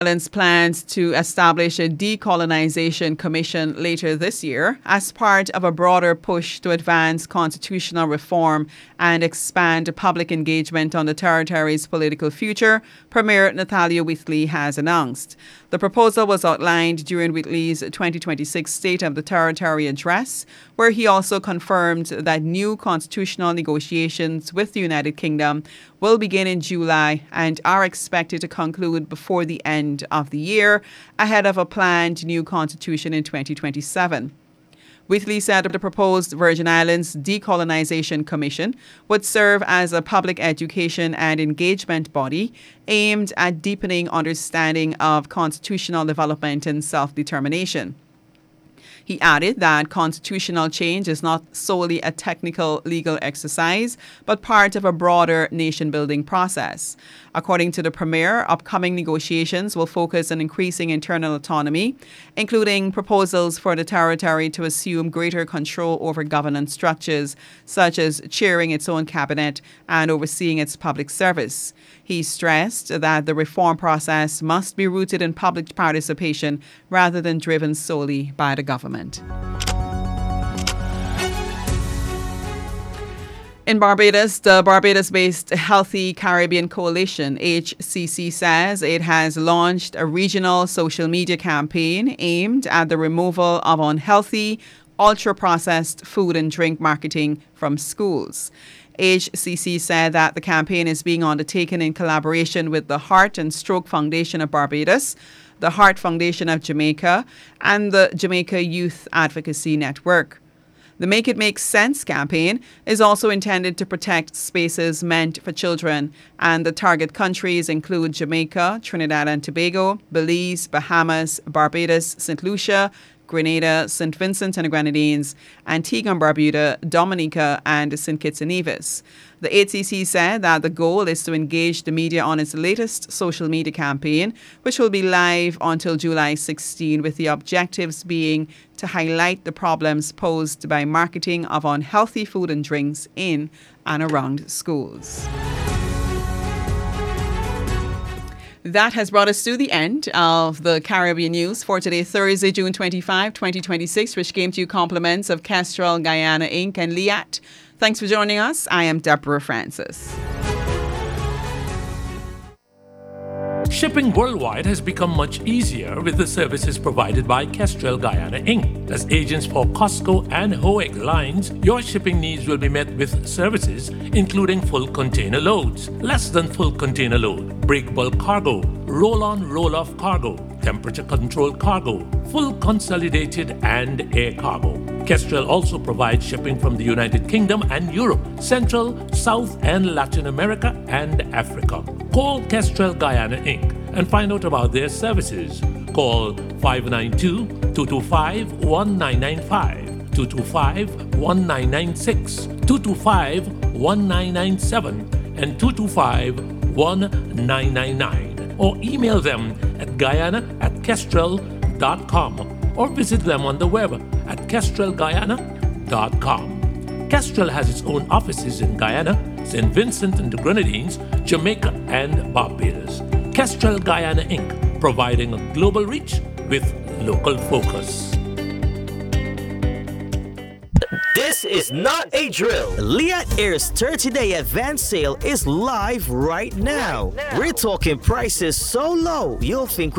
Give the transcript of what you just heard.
Ireland's plans to establish a decolonization commission later this year as part of a broader push to advance constitutional reform and expand public engagement on the territory's political future, Premier Natalia Wheatley has announced. The proposal was outlined during Wheatley's 2026 State of the Territory address, where he also confirmed that new constitutional negotiations with the United Kingdom will begin in July and are expected to conclude before the end of the year, ahead of a planned new constitution in 2027. Wheatley said the proposed Virgin Islands Decolonization Commission would serve as a public education and engagement body aimed at deepening understanding of constitutional development and self-determination. He added that constitutional change is not solely a technical legal exercise, but part of a broader nation-building process. According to the Premier, upcoming negotiations will focus on increasing internal autonomy, including proposals for the territory to assume greater control over governance structures, such as chairing its own cabinet and overseeing its public service. He stressed that the reform process must be rooted in public participation rather than driven solely by the government. In Barbados, the Barbados-based Healthy Caribbean Coalition, HCC, says it has launched a regional social media campaign aimed at the removal of unhealthy, ultra-processed food and drink marketing from schools. HCC said that the campaign is being undertaken in collaboration with the Heart and Stroke Foundation of Barbados, the Heart Foundation of Jamaica, and the Jamaica Youth Advocacy Network. The Make It Make Sense campaign is also intended to protect spaces meant for children, and the target countries include Jamaica, Trinidad and Tobago, Belize, Bahamas, Barbados, St. Lucia, Grenada, St. Vincent and the Grenadines, Antigua and Barbuda, Dominica, and St. Kitts and Nevis. The HCC said that the goal is to engage the media on its latest social media campaign, which will be live until July 16, with the objectives being to highlight the problems posed by marketing of unhealthy food and drinks in and around schools. That has brought us to the end of the Caribbean News for today, Thursday, June 25, 2026, which came to you compliments of Kestrel Guyana Inc. and Liat. Thanks for joining us. I am Deborah Francis. Shipping worldwide has become much easier with the services provided by Kestrel Guyana Inc. As agents for COSCO and HOEG lines, your shipping needs will be met with services including full container loads, less than full container load, break bulk cargo, roll-on roll-off cargo, temperature-controlled cargo, full consolidated and air cargo. Kestrel also provides shipping from the United Kingdom and Europe, Central, South and Latin America and Africa. Call Kestrel Guyana Inc. and find out about their services. Call 592-225-1995, 225-1996, 225-1997, and 225-1999. Or email them at guyana@kestrel.com or visit them on the web at kestrelguyana.com. Kestrel has its own offices in Guyana, St. Vincent and the Grenadines, Jamaica, and Barbados. Kestrel Guyana Inc., providing a global reach with local focus. This is not a drill. Liat Air's 30-day advance sale is live right now. We're talking prices so low, you'll think